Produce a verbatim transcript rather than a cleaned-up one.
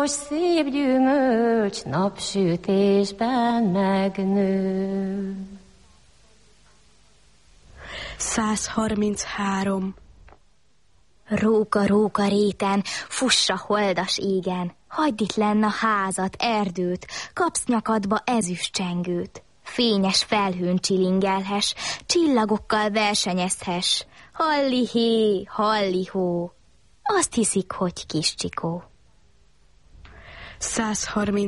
Okos szép gyümölcs napsütésben megnő. százharminchárom. Róka, róka réten, fussa holdas égen, hagyd itt lenn a házat, erdőt, kapsz nyakadba ezüstcsengőt. Fényes felhőn csilingelhes, csillagokkal versenyezhes. Halli-hé, halli-hó, azt hiszik, hogy kis csikó. százharminc